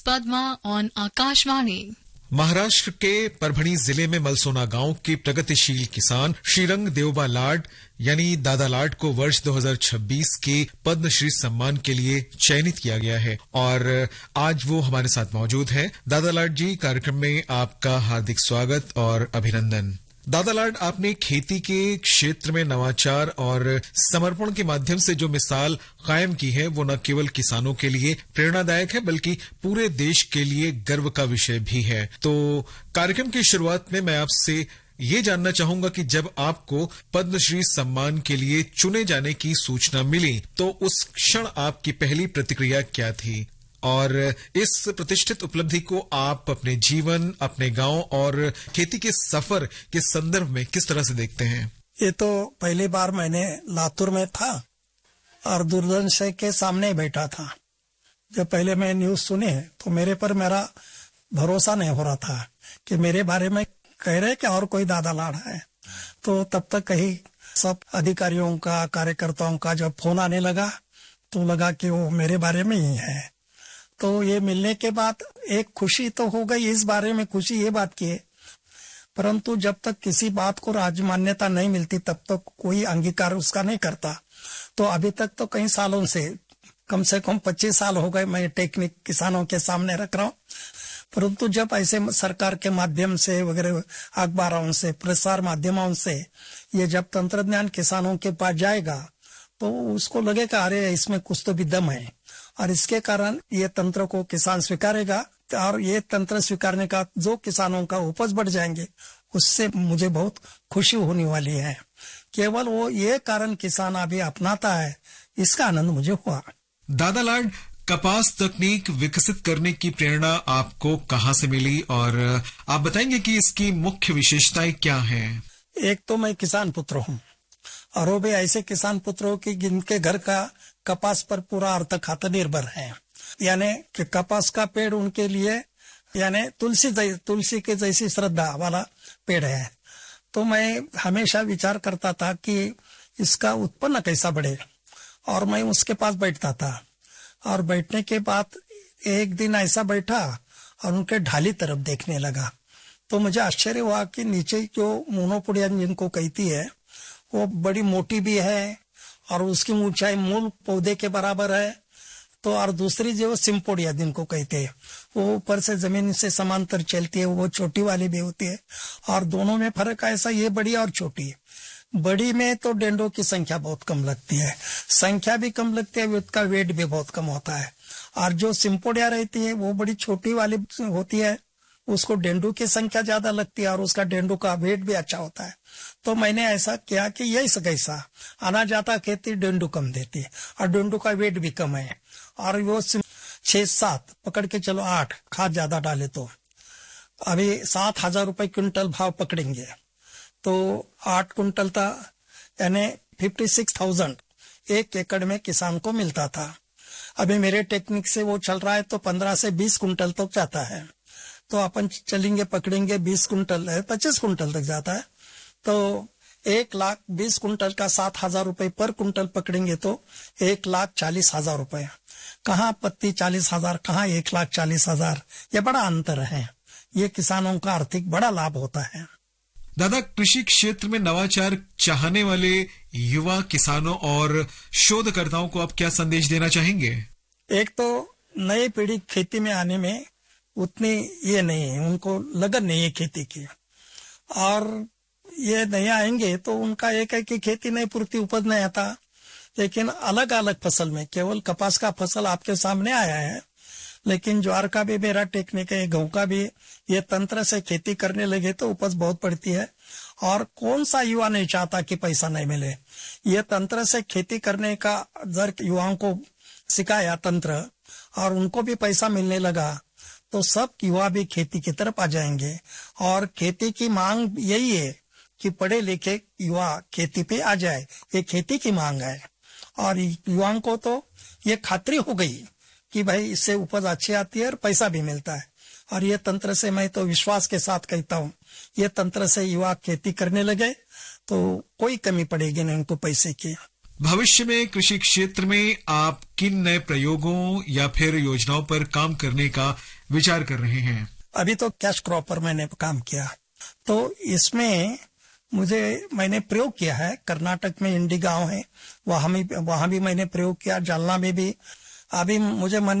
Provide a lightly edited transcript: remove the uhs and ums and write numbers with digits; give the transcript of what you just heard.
Padma on Akashvani. Maharashtra के परभणी जिले में मलसोना गांव के प्रगतिशील किसान श्रीरंग देवबा लाड यानी दादा लाड को वर्ष 2026 के पद्मश्री सम्मान के लिए चयनित किया गया है और आज वो हमारे साथ मौजूद हैं। दादा लाड जी, कार्यक्रम में आपका हार्दिक स्वागत और अभिनंदन। दादा लाड, आपने खेती के क्षेत्र में नवाचार और समर्पण के माध्यम से जो मिसाल कायम की है वो न केवल किसानों के लिए प्रेरणादायक है बल्कि पूरे देश के लिए गर्व का विषय भी है। तो कार्यक्रम की शुरुआत में मैं आपसे ये जानना चाहूंगा कि जब आपको पद्मश्री सम्मान के लिए चुने जाने की सूचना मिली तो उस क्षण आपकी पहली प्रतिक्रिया क्या थी और इस प्रतिष्ठित उपलब्धि को आप अपने जीवन, अपने गांव और खेती के सफर के संदर्भ में किस तरह से देखते हैं? ये तो पहली बार मैंने लातूर में था और दूरदर्शन के सामने बैठा था। जब पहले मैं न्यूज सुनी तो मेरा भरोसा नहीं हो रहा था कि मेरे बारे में कह रहे कि और कोई दादा लाड है। तो तब तक कहीं सब अधिकारियों का, कार्यकर्ताओं का जब फोन आने लगा तो लगा कि वो मेरे बारे में ही है। तो ये मिलने के बाद एक खुशी तो हो गई, इस बारे में खुशी ये बात की है, परंतु जब तक किसी बात को राज्य मान्यता नहीं मिलती तब तक कोई अंगीकार उसका नहीं करता। तो अभी तक तो कई सालों से कम 25 साल हो गए मैं टेक्निक किसानों के सामने रख रहा हूँ, परंतु जब ऐसे सरकार के माध्यम से वगैरह अखबारों से, प्रसार माध्यमों से ये जब तंत्रज्ञान किसानों के पास जाएगा तो उसको लगेगा अरे इसमें कुछ तो भी दम है और इसके कारण ये तंत्र को किसान स्वीकारेगा और ये तंत्र स्वीकारने का जो किसानों का उपज बढ़ जाएंगे उससे मुझे बहुत खुशी होने वाली है। केवल वो ये कारण किसान अभी अपनाता है, इसका आनंद मुझे हुआ। दादा लाड, कपास तकनीक विकसित करने की प्रेरणा आपको कहाँ से मिली और आप बताएंगे कि इसकी मुख्य विशेषताएं क्या हैं? एक तो मैं किसान पुत्र हूँ और वो भी ऐसे किसान पुत्रों की जिनके घर का कपास पर पूरा अर्थ खाता निर्भर है, यानी कि कपास का पेड़ उनके लिए यानी तुलसी के जैसी श्रद्धा वाला पेड़ है। तो मैं हमेशा विचार करता था कि इसका उत्पन्न कैसा बढ़े और मैं उसके पास बैठता था और बैठने के बाद एक दिन ऐसा बैठा और उनके ढाली तरफ देखने लगा तो मुझे आश्चर्य हुआ कि नीचे जो मोनोपोडिया जिनको कहती है वो बड़ी मोटी भी है और उसकी ऊंचाई मूल पौधे के बराबर है। तो और दूसरी जो सिम्पोडिया जिनको कहते हैं वो ऊपर से जमीन से समांतर चलती है, वो छोटी वाली भी होती है और दोनों में फर्क ऐसा, ये बड़ी और छोटी। बड़ी में तो डेंडों की संख्या बहुत कम लगती है, संख्या भी कम लगती है, उसका वेट भी बहुत कम होता है। और जो सिम्पोडिया रहती है वो बड़ी छोटी वाली होती है, उसको डेंडू की संख्या ज्यादा लगती है और उसका डेंडू का वेट भी अच्छा होता है। तो मैंने ऐसा किया कि यही कैसा आना जाता खेती डेंडू कम देती है और डेंडू का वेट भी कम है और वो 6-7 पकड़ के चलो 8 खाद ज्यादा डाले तो अभी 7,000 रुपए क्विंटल भाव पकड़ेंगे तो 8 क्विंटल था यानी 56,000 एक एकड़ में किसान को मिलता था। अभी मेरे टेक्निक से वो चल रहा है तो 15 से 20 क्विंटल तक जाता है। तो अपन चलेंगे पकड़ेंगे 20 क्विंटल है 25 क्विंटल तक जाता है तो 1,20,000 क्विंटल का 7,000 रुपए पर क्विंटल पकड़ेंगे तो 1,40,000 रुपए। कहाँ पत्ती 40,000, कहाँ 1,40,000, ये बड़ा अंतर है। ये किसानों का आर्थिक बड़ा लाभ होता है। दादा, कृषि क्षेत्र में नवाचार चाहने वाले युवा किसानों और शोधकर्ताओं को आप क्या संदेश देना चाहेंगे? एक तो नई पीढ़ी खेती में आने में उतनी ये नहीं है, उनको लगन नहीं है खेती की और ये नहीं आएंगे तो उनका एक है कि खेती नहीं पूर्ति उपज नहीं आता। लेकिन अलग अलग फसल में केवल कपास का फसल आपके सामने आया है, लेकिन ज्वार का भी मेरा टेक्निक है, गेहूं का भी, ये तंत्र से खेती करने लगे तो उपज बहुत बढ़ती है। और कौन सा युवा नहीं चाहता कि पैसा नहीं मिले। ये तंत्र से खेती करने का जर युवाओं को सिखाया तंत्र और उनको भी पैसा मिलने लगा तो सब युवा भी खेती की तरफ आ जाएंगे। और खेती की मांग यही है कि पढ़े लिखे युवा खेती पे आ जाए, ये खेती की मांग है। और युवाओं को तो ये खातरी हो गई कि भाई इससे उपज अच्छी आती है और पैसा भी मिलता है। और ये तंत्र से मैं तो विश्वास के साथ कहता हूँ, ये तंत्र से युवा खेती करने लगे तो कोई कमी पड़ेगी नहीं उनको पैसे की। भविष्य में कृषि क्षेत्र में आप किन नए प्रयोगों या फिर योजनाओं पर काम करने का विचार कर रहे हैं? अभी तो कैश क्रॉप पर मैंने काम किया, तो इसमें मैंने प्रयोग किया है। कर्नाटक में इंडी गांव है, वहां भी मैंने प्रयोग किया, जालना में भी। अभी मुझे मन